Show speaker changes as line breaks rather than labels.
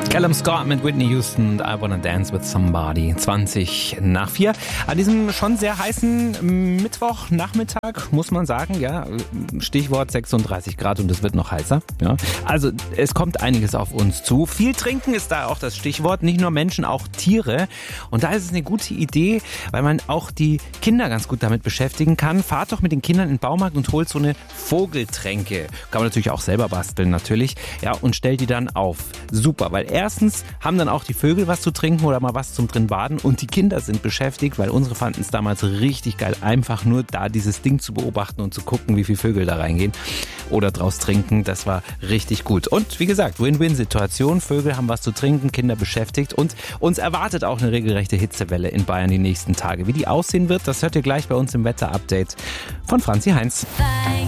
Callum Scott mit Whitney Houston und I Wanna Dance with Somebody. 4:20. An diesem schon sehr heißen Mittwochnachmittag muss man sagen, ja, Stichwort 36 Grad und es wird noch heißer. Ja. Also es kommt einiges auf uns zu. Viel trinken ist da auch das Stichwort, nicht nur Menschen, auch Tiere. Und da ist es eine gute Idee, weil man auch die Kinder ganz gut damit beschäftigen kann. Fahrt doch mit den Kindern in den Baumarkt und holt so eine Vogeltränke. Kann man natürlich auch selber basteln natürlich. Ja, und stellt die dann auf. Super, weil erstens haben dann auch die Vögel was zu trinken oder mal was zum drin baden und die Kinder sind beschäftigt, weil unsere fanden es damals richtig geil, einfach nur da dieses Ding zu beobachten und zu gucken, wie viele Vögel da reingehen oder draus trinken. Das war richtig gut. Und wie gesagt, Win-Win-Situation. Vögel haben was zu trinken, Kinder beschäftigt und uns erwartet auch eine regelrechte Hitzewelle in Bayern die nächsten Tage. Wie die aussehen wird, das hört ihr gleich bei uns im Wetter-Update von Franzi Heinz.